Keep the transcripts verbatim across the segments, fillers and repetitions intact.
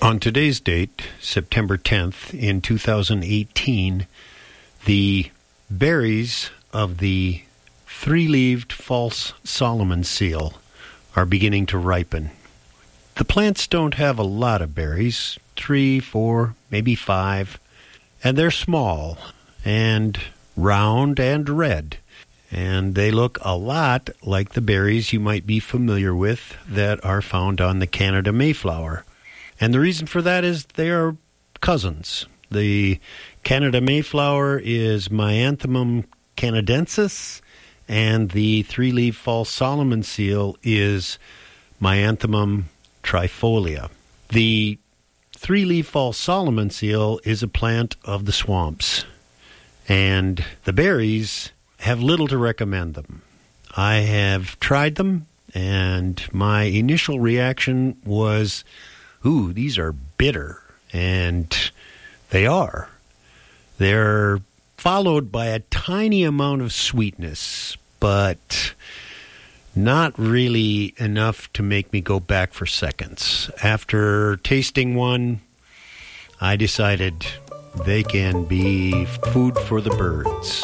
On today's date, September tenth, in two thousand eighteen, the berries of the three-leaved false Solomon seal are beginning to ripen. The plants don't have a lot of berries, three, four, maybe five, and they're small and round and red, and they look a lot like the berries you might be familiar with that are found on the Canada Mayflower. And the reason for that is they are cousins. The Canada Mayflower is Myanthemum canadensis, and the three-leaf false Solomon seal is Myanthemum trifolia. The three-leaf false Solomon seal is a plant of the swamps, and the berries have little to recommend them. I have tried them, and my initial reaction was, ooh, these are bitter, and they are. They're followed by a tiny amount of sweetness, but not really enough to make me go back for seconds. After tasting one, I decided they can be food for the birds.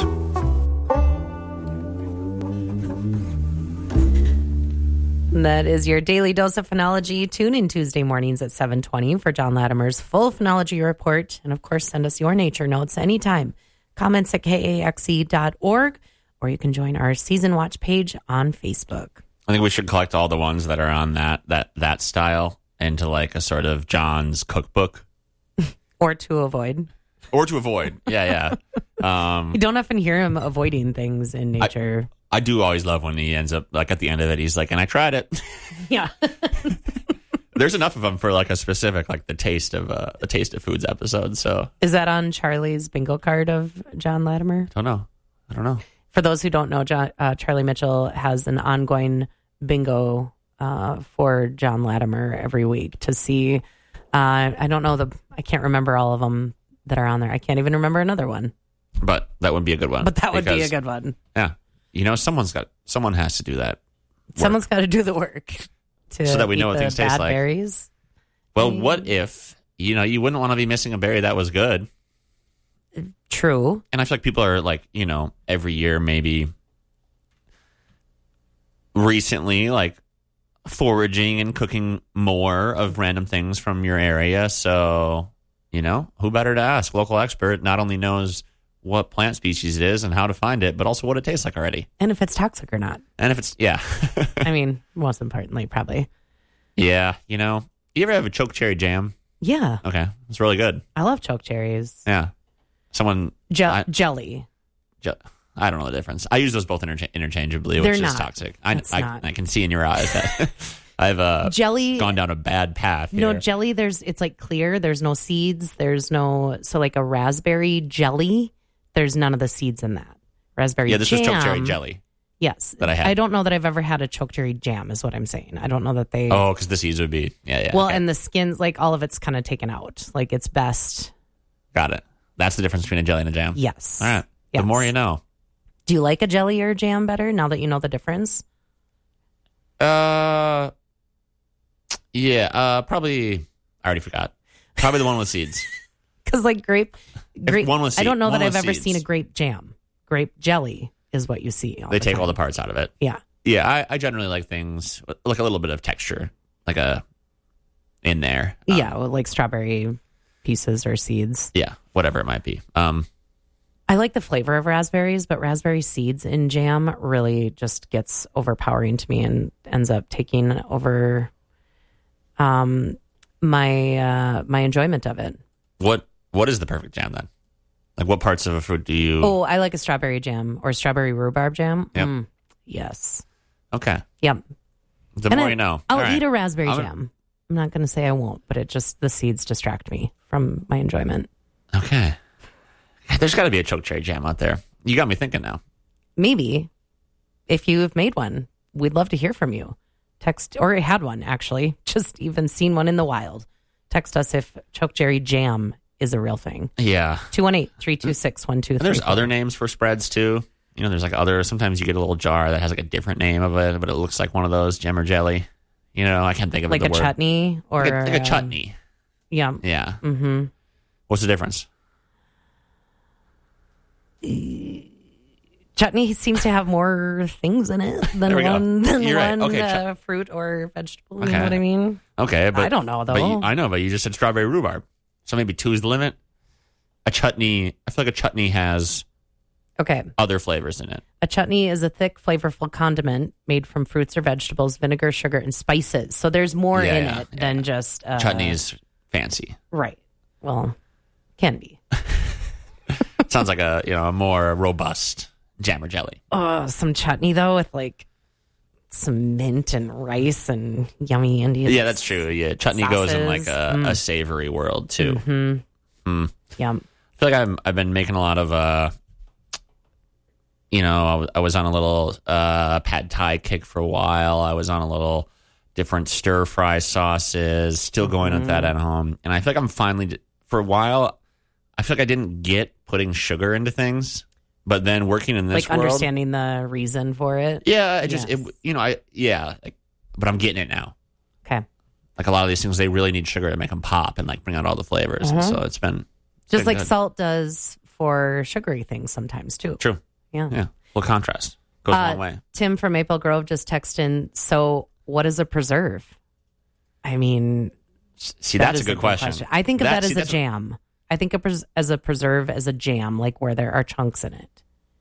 That is your daily dose of phenology. Tune in Tuesday mornings at seven twenty for John Latimer's full phenology report. And, of course, send us your nature notes anytime. Comments at K A X E dot org, or you can join our season watch page on Facebook. I think we should collect all the ones that are on that that that style into like a sort of John's cookbook. Or to avoid. Or to avoid. Yeah, yeah. Um, you don't often hear him avoiding things in nature. I, I do always love when he ends up, like, at the end of it, he's like, and I tried it. Yeah. There's enough of them for, like, a specific, like, the taste of uh, the Taste of Foods episode, so. Is that on Charlie's bingo card of John Latimer? I don't know. I don't know. For those who don't know, John, uh, Charlie Mitchell has an ongoing bingo uh, for John Latimer every week to see. Uh, I don't know the, I can't remember all of them that are on there. I can't even remember another one. But that would be a good one. But that would because, be a good one. Yeah. You know, someone's got, someone has to do that. Work. Someone's got to do the work to so that we eat know what the things taste bad like. Berries. Well, I... what if, you know, you wouldn't want to be missing a berry that was good? True. And I feel like people are like, you know, every year maybe recently like foraging and cooking more of random things from your area. So, you know, who better to ask? Local expert not only knows what plant species it is and how to find it, but also what it tastes like already. And if it's toxic or not. And if it's, yeah. I mean, most importantly, probably. Yeah, you know, you ever have a choke cherry jam? Yeah. Okay, it's really good. I love choke cherries. Yeah. Someone... Je- I, jelly. Je- I don't know the difference. I use those both intercha- interchangeably, They're which not. is toxic. I, It's I, not. I can see in your eyes that I've uh, jelly, gone down a bad path here. No, jelly, there's it's like clear. There's no seeds. There's no... So like a raspberry jelly, there's none of the seeds in that. Raspberry Yeah, this jam, was choke cherry jelly. Yes. That I had. I don't know that I've ever had a choke cherry jam is what I'm saying. I don't know that they... Oh, because the seeds would be... Yeah, yeah. Well, okay. and the skins, like all of it's kind of taken out. Like it's best... Got it. That's the difference between a jelly and a jam? Yes. All right. Yes. The more you know. Do you like a jelly or a jam better now that you know the difference? Uh, Yeah, uh, probably... I already forgot. Probably the one with seeds. Because like grape... grape one with seed- I don't know one that I've with ever seeds. seen a grape jam. Grape jelly is what you see. All They the take time. all the parts out of it. Yeah. Yeah, I, I generally like things with, like a little bit of texture, like a in there. Um, Yeah, well, like strawberry pieces or seeds. yeah, whatever it might be. Um, I like the flavor of raspberries, but raspberry seeds in jam really just gets overpowering to me and ends up taking over um, my uh, my enjoyment of it. what what is the perfect jam then? Like, what parts of a fruit do you? Oh, I like a strawberry jam or strawberry rhubarb jam. Yep. Mm, yes. Okay. Yep. The And more I, you know. I'll All right. eat a raspberry I'm- jam. I'm not going to say I won't, but it just the seeds distract me from my enjoyment. Okay. There's got to be a choke cherry jam out there. You got me thinking now. Maybe if you have made one, we'd love to hear from you. Text or had one actually, just even seen one in the wild. Text us if choke cherry jam is a real thing. Yeah. two one eight, three two six, one two three. And there's other names for spreads too. You know, there's like other. Sometimes you get a little jar that has like a different name of it, but it looks like one of those jam or jelly. You know, I can't think of like the a word. chutney or Like a, like a uh, chutney. Yeah. Yeah. Mm-hmm. What's the difference? Chutney seems to have more things in it than There we go. one than You're right. one Okay, uh, chut- fruit or vegetable. You Okay. know what I mean? Okay, but I don't know, though. But you, I know, but you just said strawberry rhubarb, so maybe two is the limit. A chutney, I feel like a chutney has Okay. other flavors in it. A chutney is a thick, flavorful condiment made from fruits or vegetables, vinegar, sugar, and spices. So there's more Yeah, in yeah, it yeah. than just uh, Chutney is fancy. Right. Well, can be. Sounds like a you know a more robust jam or jelly. Oh, some chutney though with like some mint and rice and yummy Indian. Yeah, that's true. Yeah, chutney goes in like sauces. a, Mm. a savory world too. Mm-hmm. Mm. Yum. I feel like I'm, I've been making a lot of, uh, you know, I, w- I was on a little uh, pad thai kick for a while. I was on a little different stir fry sauces, still going with that at home. And I feel like I'm finally, for a while, I feel like I didn't get putting sugar into things. But then working in this Like world, understanding the reason for it. yeah, I just, Yes. it, you know, I, yeah, like, but I'm getting it now. Okay. Like a lot of these things, they really need sugar to make them pop and like bring out all the flavors. And so it's been it's Just been like good. salt does for sugary things sometimes too. True. Yeah. Yeah. Well, contrast goes a Uh, long way. Tim from Maple Grove just texted in, so what is a preserve? I mean, See, that that's a is good question. I think of that, see, as a that's- jam. I think of pres- as a preserve as a jam, like where there are chunks in it.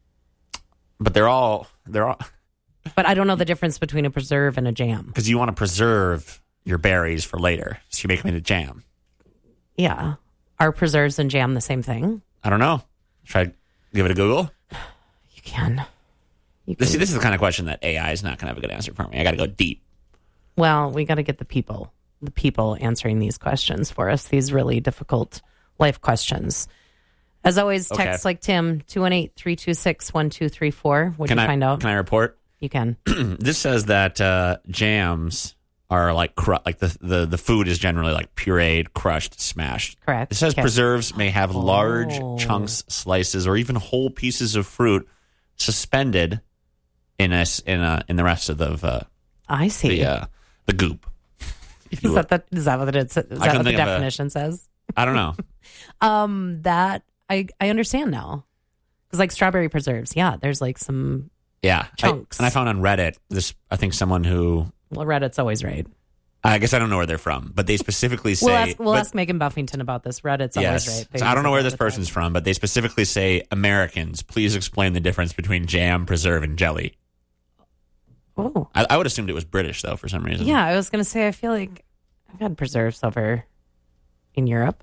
But they're all they're all But I don't know the difference between a preserve and a jam. because you want to preserve your berries for later, so you make them into jam. Yeah. Are preserves and jam the same thing? I don't know. Should I give it a Google? You can. You This, can. see, this is the kind of question that A I is not going to have a good answer for me. I got to go deep. Well, we got to get the people, the people answering these questions for us, these really difficult life questions. As always, text Okay. like Tim, two one eight, three two six, one two three four. What'd Can you I find out? Can I report? You can. This says that uh, jams are like cru- like the, the the food is generally like pureed, crushed, smashed. Correct. It says Okay. preserves may have large Oh. chunks, slices, or even whole pieces of fruit suspended in a, s- in a, in the rest of the uh, I see. the uh, the goop. If you Is will. that, the, is that what it is? Is that couldn't what the think of a- definition says? I don't know. Um, that I I understand now. Because like strawberry preserves, yeah, there's like some. Yeah, I- Chunks. and I found on Reddit this. I think someone who Well, Reddit's always right. I guess I don't know where they're from, but they specifically say. We'll ask we'll but- ask Megan Buffington about this. Reddit's Yes, always right. They so I use don't know it where all this the time. person's from, but they specifically say Americans. Please explain the difference between jam, preserve, and jelly. Oh, I, I would assumed it was British though, for some reason. yeah. I was gonna say I feel like I've had preserves over in Europe.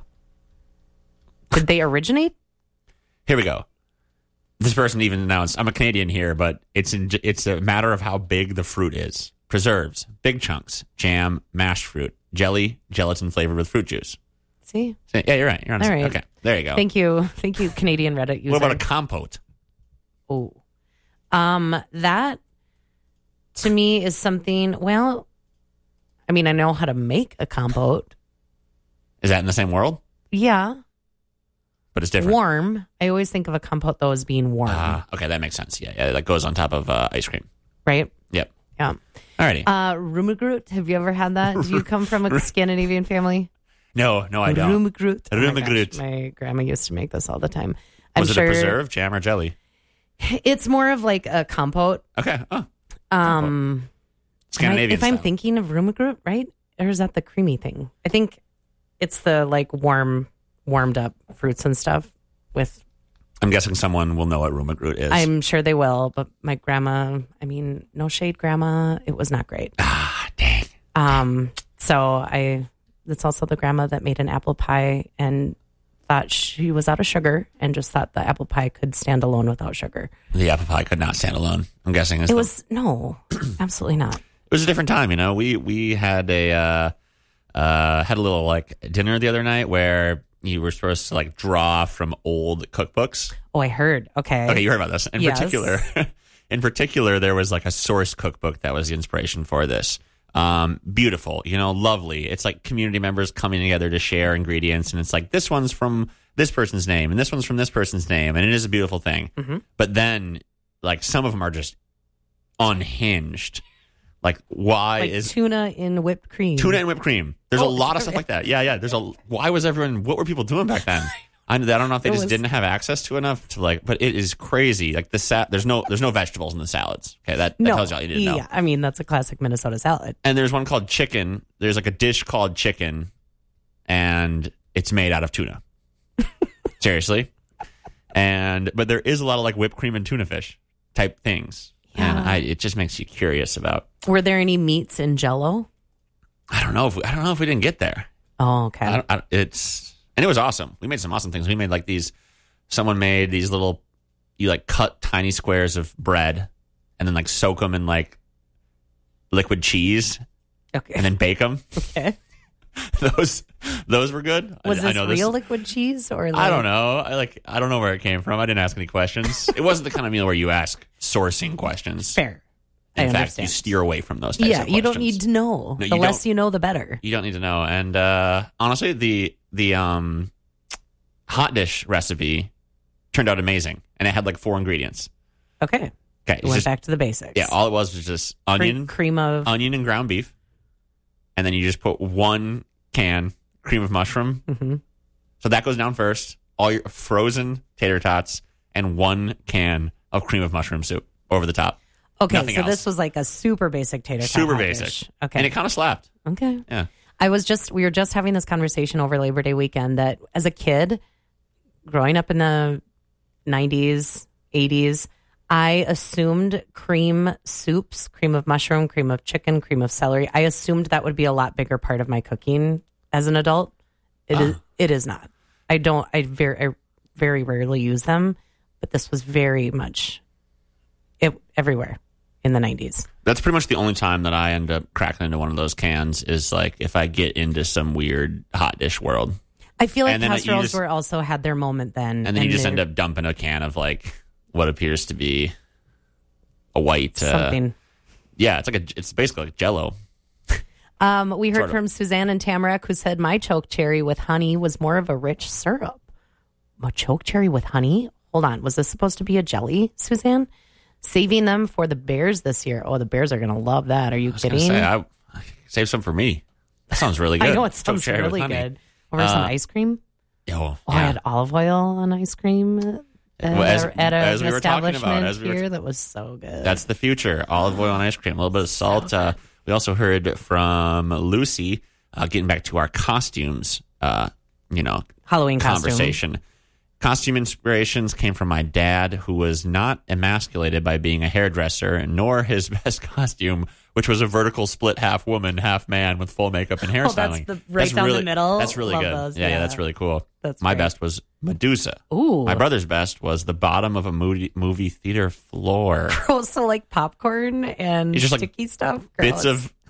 Did they originate? Here we go. This person even announced, "I'm a Canadian here, but it's in, it's a matter of how big the fruit is. Preserves, big chunks, jam, mashed fruit, jelly, gelatin flavored with fruit juice." See, So, yeah, you're right. You're on. All right. Okay, there you go. thank you, thank you, Canadian Reddit user. What about a compote? Oh, um, that to me is something. Well, I mean, I know how to make a compote. Is that in the same world? Yeah, But it's different. warm. I always think of a compote though as being warm, Ah, okay, that makes sense. Yeah, yeah, that goes on top of uh, ice cream. right? Yep. Yeah. Alrighty. Uh, Rumigrut. Have you ever had that? Do you come from a Scandinavian family? no, no, I don't. Rumigrut. Oh my Rumigrut. gosh, my grandma used to make this all the time. I'm Was it sure a preserve, jam, or jelly? it's more of like a compote. Okay. Oh, Um, am I- Scandinavian if I'm style. thinking of Rumigrut, right? Or is that the creamy thing? I think it's the like warm, warmed up fruits and stuff with. I'm guessing someone will know what Rumigrut is. I'm sure they will, but my grandma, I mean, no shade, grandma, it was not great. ah, dang. Um, so I, it's also the grandma that made an apple pie and thought she was out of sugar and just thought the apple pie could stand alone without sugar. The apple pie could not stand alone. I'm guessing it's It the- was, no, absolutely not. It was a different time, you know. We we had a uh, uh, had a little like dinner the other night where you were supposed to like draw from old cookbooks. Oh, I heard. Okay. Okay, you heard about this. In Yes. particular, in particular, there was like a source cookbook that was the inspiration for this. Um, beautiful, you know, lovely. It's like community members coming together to share ingredients, and it's like this one's from this person's name, and this one's from this person's name, and it is a beautiful thing. Mm-hmm. But then, like some of them are just unhinged. Like, why Like is tuna in whipped cream. tuna and whipped cream? There's Oh, a lot of sorry. stuff like that. Yeah, yeah. There's a. Why was everyone? What were people doing back then? I, I don't know if they It just was- didn't have access to enough to like. But it is crazy. Like the sa- There's no. There's no vegetables in the salads. Okay, that, that No, tells you all you need to know. yeah, I mean that's a classic Minnesota salad. And there's one called chicken. There's like a dish called chicken, and it's made out of tuna. Seriously. And but there is a lot of like whipped cream and tuna fish type things. And Yeah. I, it just makes you curious about. Were there any meats in Jello? I don't know if we, I don't know if we didn't get there. Oh, okay. I don't, I, it's and it was awesome. We made some awesome things. We made like these. Someone made these little. You like cut tiny squares of bread, and then like soak them in like liquid cheese, Okay. and then bake them. Okay. those those were good. Was I, this I know real this, liquid cheese or? Like, I don't know. I like. I don't know where it came from. I didn't ask any questions. It wasn't the kind of meal where you ask sourcing questions. Fair. In I fact, understand. you steer away from those types Yeah, of you don't questions. need to know. No, the you less don't. you know, the better. You don't need to know. And uh, honestly, the the um, hot dish recipe turned out amazing, and it had like four ingredients. Okay. Okay, We it's went just- back to the basics. yeah, all it was was just Cre- onion, cream of. onion and ground beef, and then you just put one can cream of mushroom. Mhm. So that goes down first. All your frozen tater tots and one can of cream of mushroom soup over the top. Okay, nothing so else. this was like a super basic tater tot Super hot basic. dish. Okay. And it kind of slapped. Okay. Yeah. I was just, we were just having this conversation over Labor Day weekend that as a kid, growing up in the nineties, eighties, I assumed cream soups, cream of mushroom, cream of chicken, cream of celery. I assumed that would be a lot bigger part of my cooking as an adult. It is. It is not. I don't, I very, I very rarely use them, but this was very much it, everywhere in the nineties. That's pretty much the only time that I end up cracking into one of those cans is like if I get into some weird hot dish world. I feel like And then you casseroles just- were also had their moment then. And then you just they're end up dumping a can of like what appears to be a white uh, something. yeah, it's like a it's basically like Jello. Um, we heard Sort of. from Suzanne and Tamarack who said my choke cherry with honey was more of a rich syrup. A choke cherry with honey? Hold on. Was this supposed to be a jelly, Suzanne? Saving them for the Bears this year. Oh, the Bears are going to love that. Are you I was gonna kidding? say, I, save some for me. That sounds really good. I know it Choke sounds cherry with really honey. good. Over some Uh, ice cream? Oh, Oh, I yeah. had olive oil on ice cream at, Well, as- a, at a, as an we were talking about, establishment as we were here t- that was so good. That's the future. Olive oil and ice cream, a little bit of salt. Uh, we also heard from Lucy, uh, getting back to our costumes, uh, you know, Halloween costume. conversation. Costume inspirations came from my dad, who was not emasculated by being a hairdresser, nor his best costume, which was a vertical split half woman, half man with full makeup and hairstyling. Oh, that's the- right down the really, middle. That's really Love good. those, Yeah, yeah, yeah. that's really cool. That's my great. best was Medusa. Ooh. My brother's best was the bottom of a movie, movie theater floor. Also like popcorn and It's just like sticky stuff. Bits Gross. of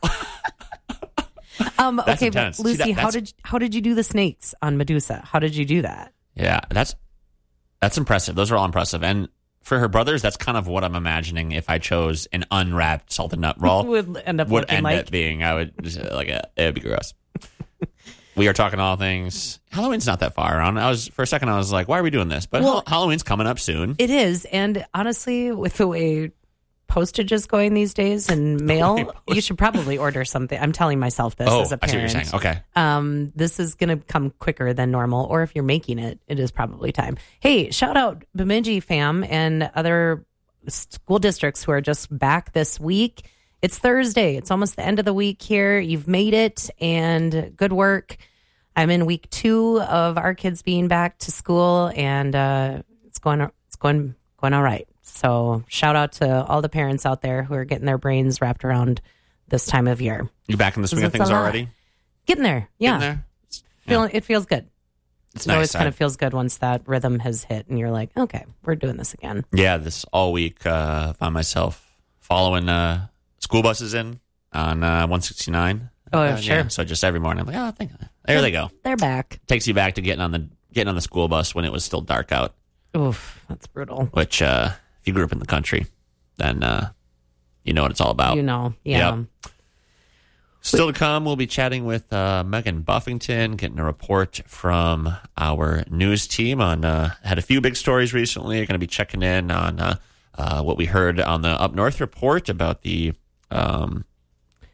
Um, That's okay, but intense. See, Lucy, that- how that's- did how did you do the snakes on Medusa? How did you do that? yeah, that's that's impressive. Those are all impressive. And for her brothers, that's kind of what I'm imagining if I chose an unwrapped salted nut roll. Would end up would looking end like up being. I would just, like a, it would be gross. We are talking all things. Halloween's not that far on. I was for a second. I was like, why are we doing this? But Well- Hall- Halloween's coming up soon. it is. And honestly, with the way postage is going these days and mail, you should probably order something. I'm telling myself this oh, as a I see what parent. you're saying. Okay. Um, this is going to come quicker than normal, or if you're making it, it is probably time. Hey, shout out Bemidji fam and other school districts who are just back this week. It's Thursday. It's almost the end of the week here. You've made it, and good work. I'm in week two of our kids being back to school, and uh, it's going it's going going all right. So shout out to all the parents out there who are getting their brains wrapped around this time of year. You back in the swing of It's a things lot. already? Getting there, yeah. Getting there? It's, yeah. Feeling, it feels good. It's It always nice. kind I- of feels good once that rhythm has hit and you're like, okay, we're doing this again. Yeah, this all week, uh, I found myself following uh, school buses in on uh, one sixty-nine. Oh, Uh, sure. Yeah, so just every morning, I'm like, oh, I think there they go. They're back. Takes you back to getting on the getting on the school bus when it was still dark out. Oof, that's brutal. Which, uh, if you grew up in the country, then uh, you know what it's all about. You know, yeah. Yep. Still to come, we'll be chatting with uh, Megan Buffington, getting a report from our news team on uh, had a few big stories recently. Going to be checking in on uh, uh, what we heard on the Up North report about the um,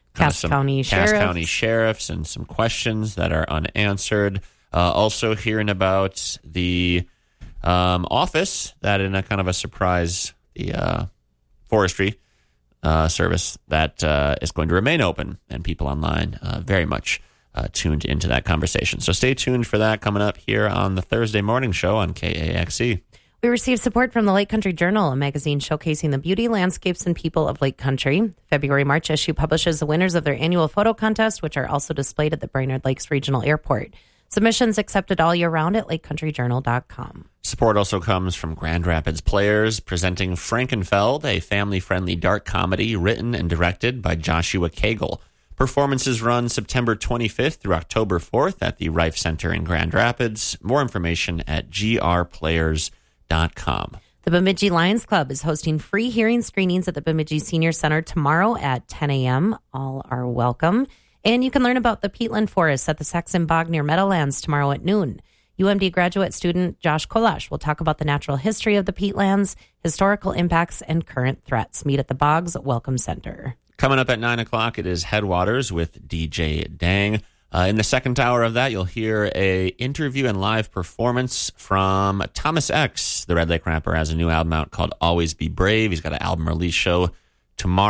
Cass some County Cass Sheriffs. County sheriffs and some questions that are unanswered. Uh, also hearing about the um, office that in a kind of a surprise, the uh, forestry uh, service that uh, is going to remain open, and people online uh, very much uh, tuned into that conversation. So stay tuned for that coming up here on the Thursday morning show on K A X E. We received support from the Lake Country Journal, a magazine showcasing the beauty, landscapes, and people of Lake Country. February-March issue publishes the winners of their annual photo contest, which are also displayed at the Brainerd Lakes Regional Airport. Submissions accepted all year round at lake country journal dot com. Support also comes from Grand Rapids Players, presenting Frankenfeld, a family-friendly dark comedy written and directed by Joshua Cagle. Performances run September twenty-fifth through October fourth at the Rife Center in Grand Rapids. More information at g r players dot com. The Bemidji Lions Club is hosting free hearing screenings at the Bemidji Senior Center tomorrow at ten a.m. All are welcome. And you can learn about the peatland forests at the Saxon Bog near Meadowlands tomorrow at noon. U M D graduate student Josh Kolash will talk about the natural history of the peatlands, historical impacts, and current threats. Meet at the Boggs Welcome Center. Coming up at nine o'clock, it is Headwaters with D J Dang. Uh, in the second hour of that, you'll hear a interview and live performance from Thomas X. The Red Lake rapper has a new album out called Always Be Brave. He's got an album release show tomorrow.